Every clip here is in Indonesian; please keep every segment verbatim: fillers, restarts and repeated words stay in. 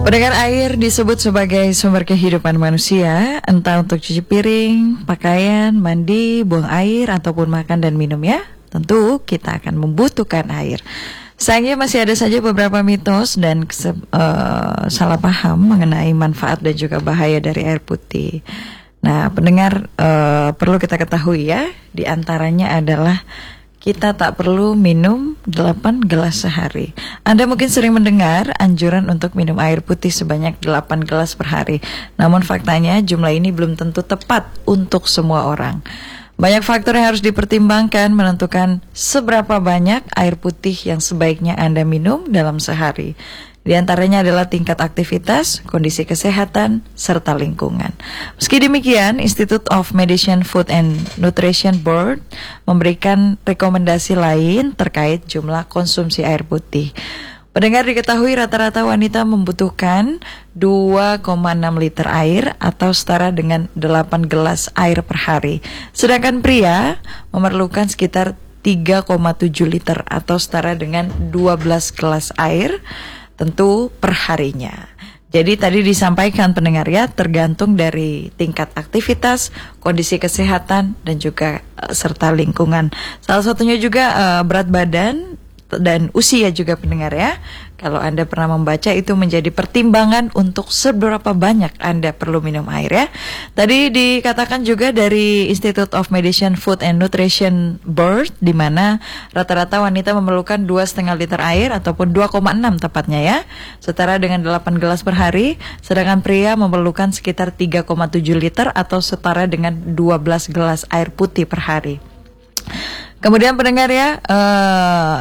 Pendengar, air disebut sebagai sumber kehidupan manusia, entah untuk cuci piring, pakaian, mandi, buang air, ataupun makan dan minum ya. Tentu kita akan membutuhkan air. Sayangnya masih ada saja beberapa mitos dan uh, salah paham mengenai manfaat dan juga bahaya dari air putih. Nah, pendengar, uh, perlu kita ketahui ya, di antaranya adalah kita tak perlu minum delapan gelas sehari. Anda mungkin sering mendengar anjuran untuk minum air putih sebanyak delapan gelas per hari. Namun faktanya jumlah ini belum tentu tepat untuk semua orang. Banyak faktor yang harus dipertimbangkan menentukan seberapa banyak air putih yang sebaiknya Anda minum dalam sehari. Di antaranya adalah tingkat aktivitas, kondisi kesehatan, serta lingkungan. Meski demikian, Institute of Medicine, Food and Nutrition Board memberikan rekomendasi lain terkait jumlah konsumsi air putih. Pendengar, diketahui rata-rata wanita membutuhkan dua koma enam liter air atau setara dengan delapan gelas air per hari. Sedangkan pria memerlukan sekitar tiga koma tujuh liter atau setara dengan dua belas gelas air tentu perharinya. Jadi tadi disampaikan pendengar ya, tergantung dari tingkat aktivitas, kondisi kesehatan dan juga uh, serta lingkungan. Salah satunya juga uh, berat badan dan usia juga pendengar ya. Kalau Anda pernah membaca, itu menjadi pertimbangan untuk seberapa banyak Anda perlu minum air ya. Tadi dikatakan juga dari Institute of Medicine, Food and Nutrition Board, di mana rata-rata wanita memerlukan dua koma lima liter air ataupun dua koma enam tepatnya ya, setara dengan delapan gelas per hari. Sedangkan pria memerlukan sekitar tiga koma tujuh liter atau setara dengan dua belas gelas air putih per hari. Kemudian pendengar ya, uh,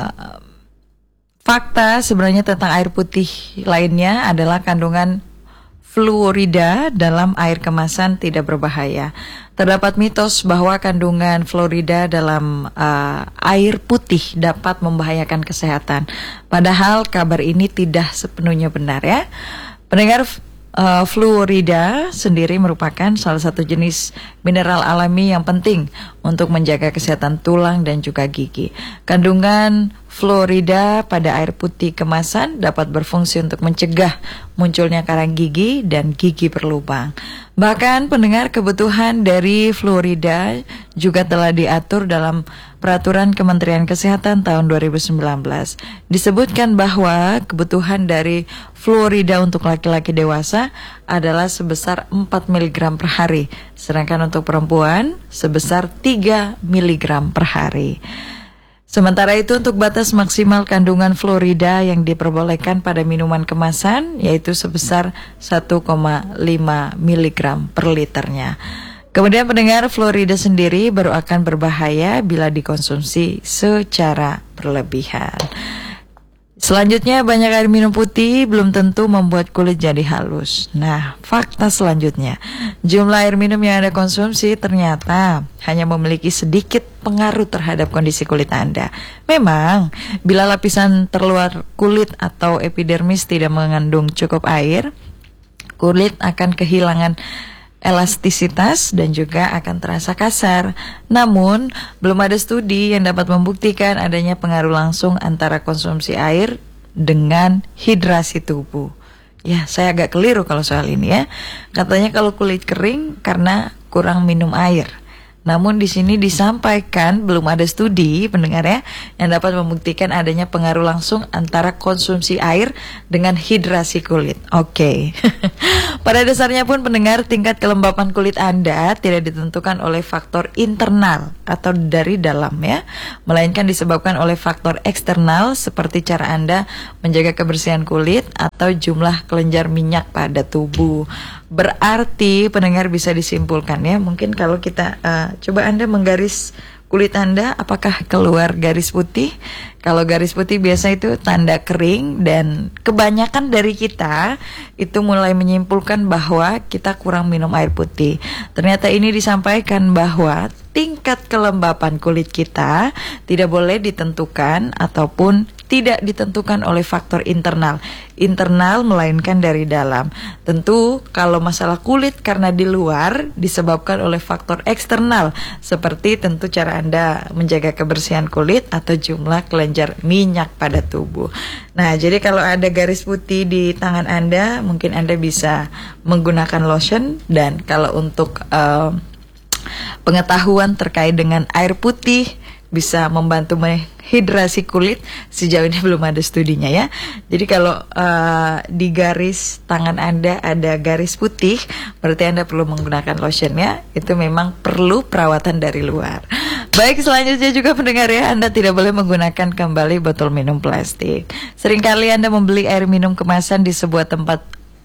fakta sebenarnya tentang air putih lainnya adalah kandungan fluorida dalam air kemasan tidak berbahaya. Terdapat mitos bahwa kandungan fluorida dalam uh, air putih dapat membahayakan kesehatan. Padahal kabar ini tidak sepenuhnya benar ya. Pendengar, Uh, fluorida sendiri merupakan salah satu jenis mineral alami yang penting untuk menjaga kesehatan tulang dan juga gigi. Kandungan fluorida pada air putih kemasan dapat berfungsi untuk mencegah munculnya karang gigi dan gigi berlubang. Bahkan pendengar, kebutuhan dari fluorida juga telah diatur dalam Peraturan Kementerian Kesehatan tahun dua ribu sembilan belas. Disebutkan bahwa kebutuhan dari fluorida untuk laki-laki dewasa adalah sebesar empat miligram per hari, sedangkan untuk perempuan sebesar tiga miligram per hari. Sementara itu, untuk batas maksimal kandungan fluorida yang diperbolehkan pada minuman kemasan yaitu sebesar satu koma lima miligram per liternya. Kemudian pendengar, fluorida sendiri baru akan berbahaya bila dikonsumsi secara berlebihan. Selanjutnya, banyak air minum putih belum tentu membuat kulit jadi halus. Nah, fakta selanjutnya, jumlah air minum yang Anda konsumsi ternyata hanya memiliki sedikit pengaruh terhadap kondisi kulit Anda. Memang, bila lapisan terluar kulit atau epidermis tidak mengandung cukup air, kulit akan kehilangan elastisitas dan juga akan terasa kasar. Namun, belum ada studi yang dapat membuktikan adanya pengaruh langsung antara konsumsi air dengan hidrasi tubuh. Ya, saya agak keliru kalau soal ini ya. Katanya kalau kulit kering karena kurang minum air. Namun di sini disampaikan belum ada studi pendengar ya yang dapat membuktikan adanya pengaruh langsung antara konsumsi air dengan hidrasi kulit. Oke. Okay. Pada dasarnya pun pendengar, tingkat kelembapan kulit Anda tidak ditentukan oleh faktor internal atau dari dalam ya, melainkan disebabkan oleh faktor eksternal seperti cara Anda menjaga kebersihan kulit atau jumlah kelenjar minyak pada tubuh. Berarti pendengar bisa disimpulkan ya, mungkin kalau kita uh, coba Anda menggaris kulit Anda, apakah keluar garis putih? Kalau garis putih biasa itu tanda kering, dan kebanyakan dari kita itu mulai menyimpulkan bahwa kita kurang minum air putih. Ternyata ini disampaikan bahwa tingkat kelembapan kulit kita tidak boleh ditentukan ataupun tidak ditentukan oleh faktor internal, internal melainkan dari dalam. Tentu kalau masalah kulit karena di luar disebabkan oleh faktor eksternal, seperti tentu cara Anda menjaga kebersihan kulit atau jumlah kelenjar minyak pada tubuh. Nah, jadi kalau ada garis putih di tangan Anda, mungkin Anda bisa menggunakan lotion. Dan kalau untuk uh, pengetahuan terkait dengan air putih bisa membantu menghidrasi kulit, sejauh ini belum ada studinya ya. Jadi kalau uh, di garis tangan Anda ada garis putih, berarti Anda perlu menggunakan lotion ya. Itu memang perlu perawatan dari luar. Baik, selanjutnya juga pendengar ya, Anda tidak boleh menggunakan kembali botol minum plastik. Seringkali Anda membeli air minum kemasan di sebuah tempat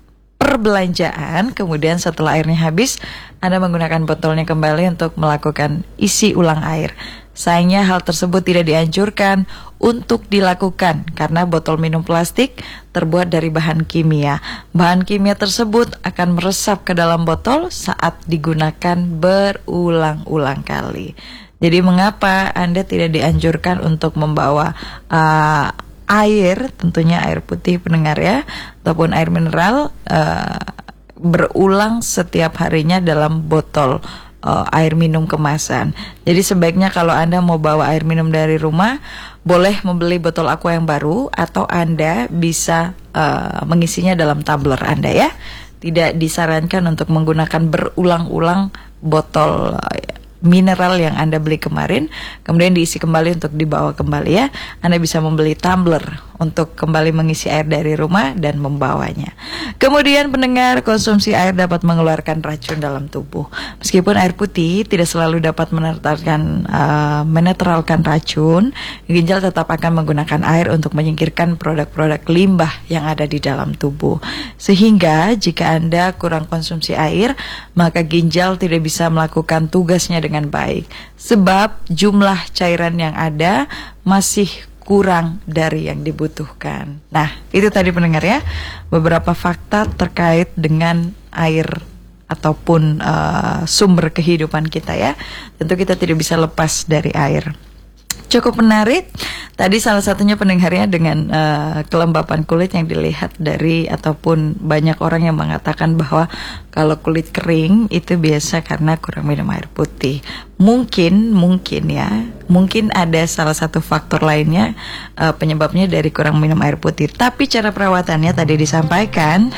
perbelanjaan, kemudian setelah airnya habis, Anda menggunakan botolnya kembali untuk melakukan isi ulang air. Sayangnya hal tersebut tidak dianjurkan untuk dilakukan karena botol minum plastik terbuat dari bahan kimia. Bahan kimia tersebut akan meresap ke dalam botol saat digunakan berulang-ulang kali. Jadi mengapa Anda tidak dianjurkan untuk membawa uh, air, tentunya air putih pendengar ya, ataupun air mineral uh, berulang setiap harinya dalam botol uh, air minum kemasan. Jadi sebaiknya kalau Anda mau bawa air minum dari rumah, boleh membeli botol aqua yang baru, atau Anda bisa uh, mengisinya dalam tumbler Anda ya. Tidak disarankan untuk menggunakan berulang-ulang botol uh, mineral yang Anda beli kemarin, kemudian diisi kembali untuk dibawa kembali ya. Anda bisa membeli tumbler untuk kembali mengisi air dari rumah dan membawanya. Kemudian pendengar, konsumsi air dapat mengeluarkan racun dalam tubuh. Meskipun air putih tidak selalu dapat menetralkan, uh, menetralkan racun, ginjal tetap akan menggunakan air untuk menyingkirkan produk-produk limbah yang ada di dalam tubuh. Sehingga jika Anda kurang konsumsi air, maka ginjal tidak bisa melakukan tugasnya dengan baik, sebab jumlah cairan yang ada masih kurang dari yang dibutuhkan. Nah, itu tadi pendengar ya, beberapa fakta terkait dengan air ataupun uh, sumber kehidupan kita ya. Tentu kita tidak bisa lepas dari air. Cukup menarik. Tadi salah satunya pendengarnya dengan uh, kelembapan kulit yang dilihat dari, ataupun banyak orang yang mengatakan bahwa kalau kulit kering itu biasa karena kurang minum air putih. Mungkin, mungkin ya, mungkin ada salah satu faktor lainnya uh, penyebabnya dari kurang minum air putih. Tapi cara perawatannya tadi disampaikan,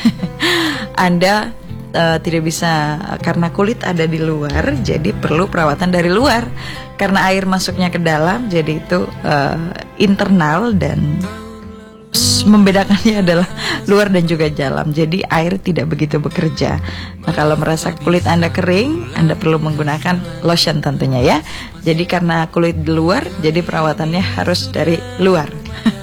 Anda Uh, tidak bisa, karena kulit ada di luar, jadi perlu perawatan dari luar. Karena air masuknya ke dalam, jadi itu uh, internal, dan membedakannya adalah luar dan juga dalam. Jadi air tidak begitu bekerja. Nah, kalau merasa kulit Anda kering, Anda perlu menggunakan lotion tentunya ya. Jadi karena kulit di luar, jadi perawatannya harus dari luar.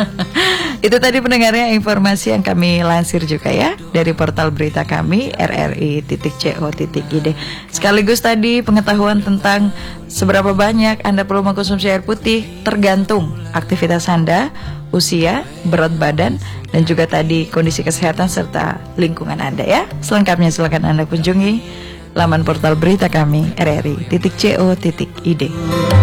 Itu tadi pendengarnya informasi yang kami lansir juga ya dari portal berita kami r r i titik co titik i d. Sekaligus tadi pengetahuan tentang seberapa banyak Anda perlu mengkonsumsi air putih tergantung aktivitas Anda, usia, berat badan, dan juga tadi kondisi kesehatan serta lingkungan Anda ya. Selengkapnya silakan Anda kunjungi laman portal berita kami r r i titik co titik i d.